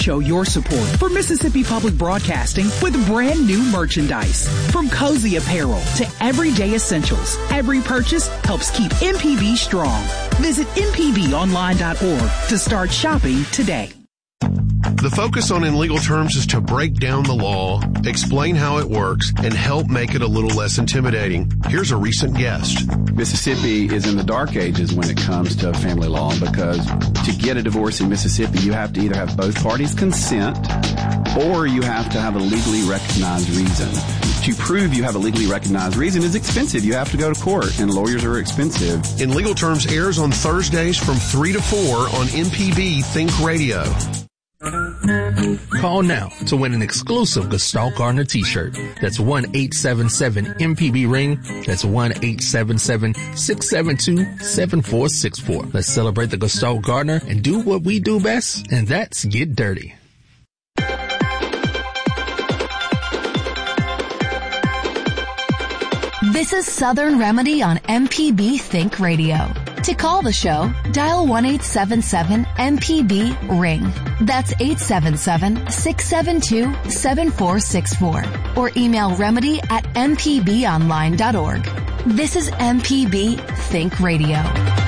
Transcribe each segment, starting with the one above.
show your support for Mississippi Public Broadcasting with brand new merchandise. From cozy apparel to everyday essentials, every purchase helps keep MPB strong. Visit mpbonline.org to start shopping today. The focus on In Legal Terms is to break down the law, explain how it works, and help make it a little less intimidating. Here's a recent guest. Mississippi is in the dark ages when it comes to family law, because to get a divorce in Mississippi, you have to either have both parties consent or you have to have a legally recognized reason. To prove you have a legally recognized reason is expensive. You have to go to court, and lawyers are expensive. In Legal Terms airs on Thursdays from 3 to 4 on MPB Think Radio. Call now to win an exclusive Gestalt Garner t-shirt. That's 1-877-MPB-RING. That's 1-877-672-7464. Let's celebrate the Gestalt Garner and do what we do best, and that's get dirty. This is Southern Remedy on MPB Think Radio. To call the show, dial 1-877-MPB-RING. That's 877-672-7464. Or email remedy@mpbonline.org. This is MPB Think Radio.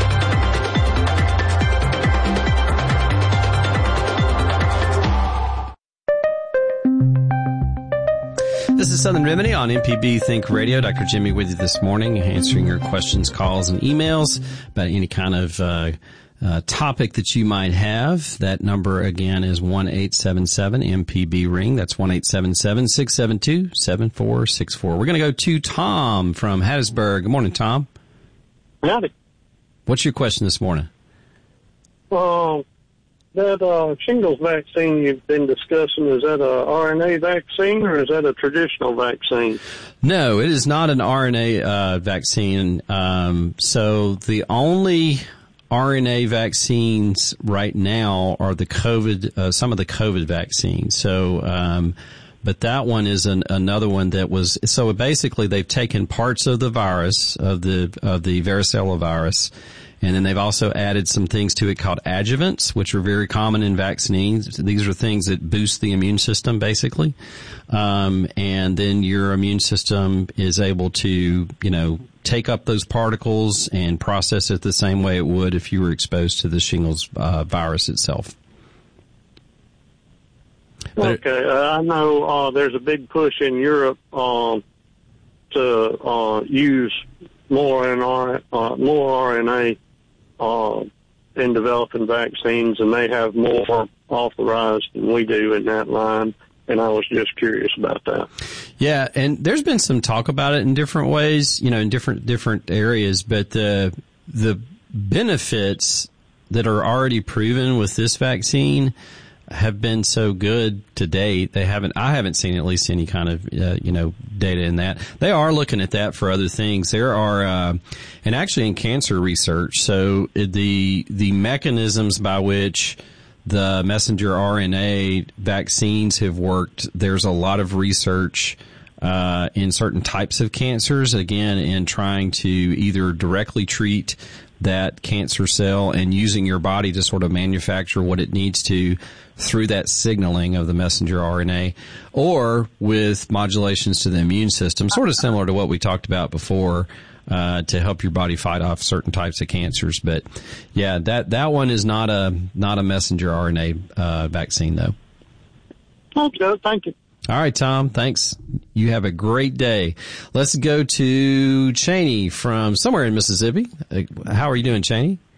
This is Southern Remedy on MPB Think Radio. Dr. Jimmy with you this morning, answering your questions, calls, and emails about any kind of topic that you might have. That number, again, is 1-877-MPB-RING. That's 1-877-672-7464. We're going to go to Tom from Hattiesburg. Good morning, Tom. Howdy. What's your question this morning? That shingles vaccine you've been discussing, is that a RNA vaccine or is that a traditional vaccine? No, it is not an RNA vaccine. So the only RNA vaccines right now are the COVID, some of the COVID vaccines. So, but that one is another one that was, so basically they've taken parts of the virus, of the varicella virus, and then they've also added some things to it called adjuvants, which are very common in vaccines. These are things that boost the immune system, basically. And then your immune system is able to, take up those particles and process it the same way it would if you were exposed to the shingles virus itself. Okay. I know there's a big push in Europe to use more RNA in developing vaccines, and they have more authorized than we do in that line. And I was just curious about that. Yeah, and there's been some talk about it in different ways, in different areas, but the benefits that are already proven with this vaccine have been so good to date. I haven't seen at least any kind of, data in that. They are looking at that for other things. There are, and actually in cancer research, so the mechanisms by which the messenger RNA vaccines have worked, there's a lot of research in certain types of cancers, again, in trying to either directly treat that cancer cell and using your body to sort of manufacture what it needs to through that signaling of the messenger RNA, or with modulations to the immune system, sort of similar to what we talked about before, to help your body fight off certain types of cancers. But yeah, that one is not a messenger RNA vaccine though. Okay, thank you. All right, Tom, thanks. You have a great day. Let's go to Cheney from somewhere in Mississippi. How are you doing, Cheney?